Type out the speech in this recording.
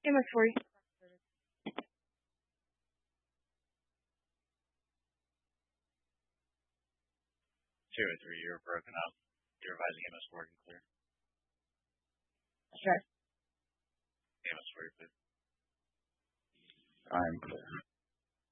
MS40. 203, you're broken up. You're advising MS4 and clear. Sure. MS4, please. I'm clear.